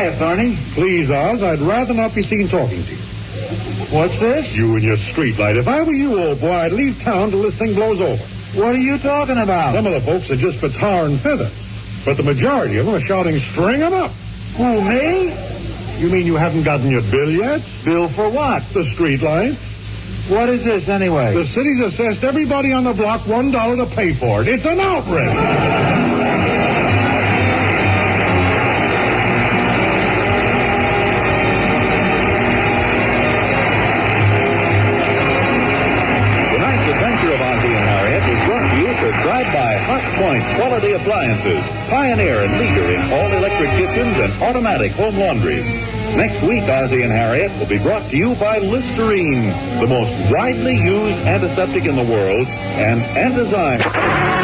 Quiet, Barney. Please, Oz, I'd rather not be seen talking to you. What's this? You and your street light. If I were you, old boy, I'd leave town till this thing blows over. What are you talking about? Some of the folks are just for tar and feather. But the majority of them are shouting, string 'em up. Who, me? You mean you haven't gotten your bill yet? Bill for what? The street light. What is this, anyway? The city's assessed everybody on the block $1 to pay for it. It's an outrage. Supplied by Hot Point Quality Appliances, pioneer and leader in all-electric kitchens and automatic home laundries. Next week, Ozzie and Harriet will be brought to you by Listerine, the most widely used antiseptic in the world and Antizyme.